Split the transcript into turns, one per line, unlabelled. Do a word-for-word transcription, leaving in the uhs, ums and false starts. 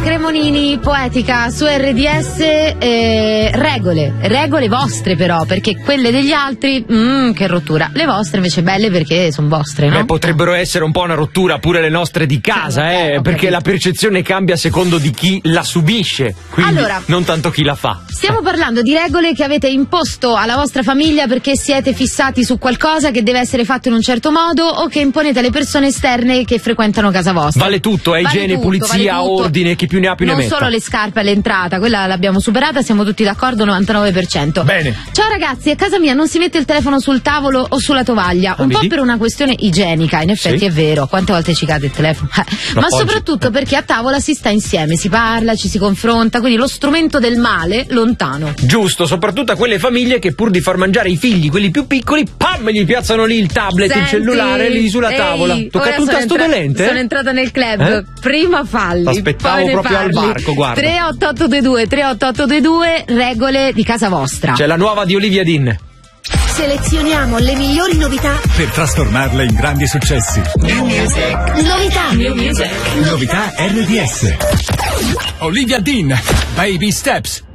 Cremonini, Poetica su R D S. eh, regole, regole vostre però, perché quelle degli altri, mm, che rottura. Le vostre invece belle perché sono vostre, no?
Beh, potrebbero essere un po' una rottura pure le nostre di casa, eh, eh perché la percezione cambia a secondo di chi la subisce, quindi
allora,
non tanto chi la fa.
Stiamo parlando di regole che avete imposto alla vostra famiglia perché siete fissati su qualcosa che deve essere fatto in un certo modo o che imponete alle persone esterne che frequentano casa vostra.
Vale tutto, è
vale
igiene,
tutto,
pulizia,
vale tutto.
ordine, chi più ne ha più
non
ne metta.
Non solo le scarpe all'entrata, quella l'abbiamo superata, siamo tutti d'accordo, novantanove per cento.
Bene.
Ciao ragazzi, a casa mia non si mette il telefono sul tavolo o sulla tovaglia,
ah,
un
vedi?
po' per una questione igienica, in effetti
sì.
È vero, quante volte ci cade il telefono? Eh. Ma
oggi...
soprattutto perché a tavola si sta insieme, si parla, ci si confronta, quindi lo strumento del male lontano.
Giusto, soprattutto a quelle famiglie che pur di far mangiare i figli, quelli più piccoli, pam, gli piazzano lì il tablet,
Senti,
il cellulare lì sulla
ehi,
tavola. Tocca tutto a sto
entra-
dolente?
Sono entrata nel club,
eh?
prima falli,
t'aspettavo
poi ne
proprio
parli.
al varco, guarda.
tre otto otto due due, tre otto otto due due, regole di casa vostra.
C'è la nuova di Olivia Dean.
Selezioniamo le migliori novità
per trasformarle in grandi successi.
New Music. Novità.
New Music. Novità R D S. Olivia Dean, Baby Steps.